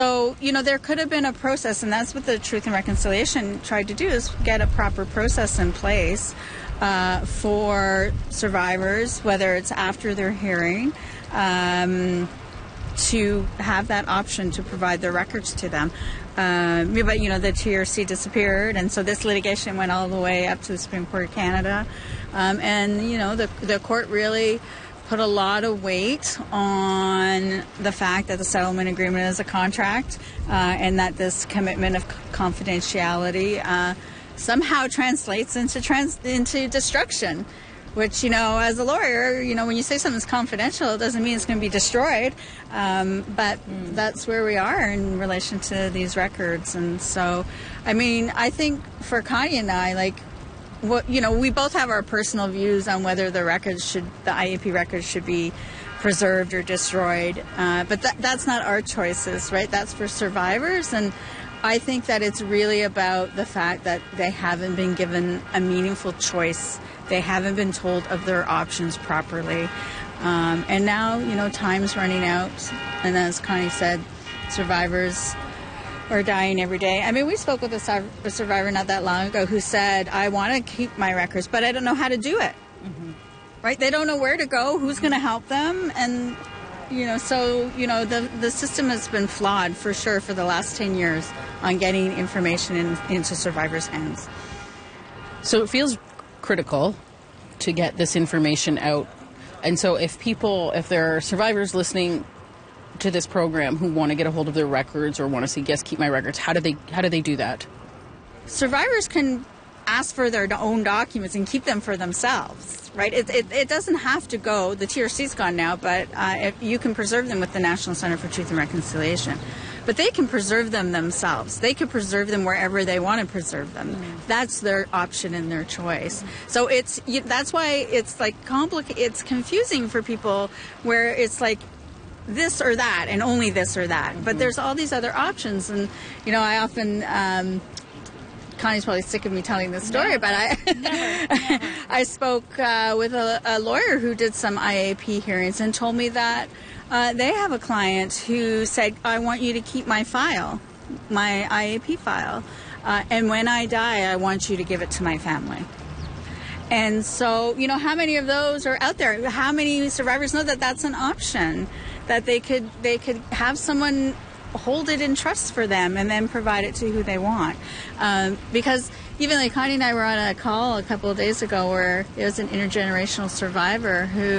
So, there could have been a process, and that's what the Truth and Reconciliation tried to do, is get a proper process in place for survivors, whether it's after their hearing, to have that option to provide their records to them. But, the TRC disappeared, and so this litigation went all the way up to the Supreme Court of Canada. The court really put a lot of weight on the fact that the settlement agreement is a contract, and that this commitment of confidentiality somehow translates into destruction, which, as a lawyer, when you say something's confidential, it doesn't mean it's going to be destroyed. But that's where we are in relation to these records. And so, I think for Connie and I, we both have our personal views on whether the IAP records should be preserved or destroyed. But that's not our choices, right? That's for survivors. And I think that it's really about the fact that they haven't been given a meaningful choice. They haven't been told of their options properly. And now, time's running out. And as Connie said, survivors are dying every day. We spoke with a survivor not that long ago who said, I want to keep my records, but I don't know how to do it. Mm-hmm. Right? They don't know where to go, who's going to help them. And, the system has been flawed for sure for the last 10 years on getting information into survivors' hands. So it feels critical to get this information out. And so if there are survivors listening to this program who want to get a hold of their records or want to say, yes, keep my records, how do they do that? Survivors can ask for their own documents and keep them for themselves, right? It doesn't have to go. The TRC's gone now, but you can preserve them with the National Center for Truth and Reconciliation. But they can preserve them themselves. They could preserve them wherever they want to preserve them. That's their option and their choice. So that's why it's complicated. It's confusing for people where it's like this or that and only this or that. But there's all these other options. And, I often, Connie's probably sick of me telling this story, but I spoke with a lawyer who did some IAP hearings and told me that they have a client who said, I want you to keep my file, my IAP file, and when I die, I want you to give it to my family. And so, how many of those are out there? How many survivors know that that's an option, that they could have someone hold it in trust for them and then provide it to who they want? Because even Connie and I were on a call a couple of days ago where there was an intergenerational survivor who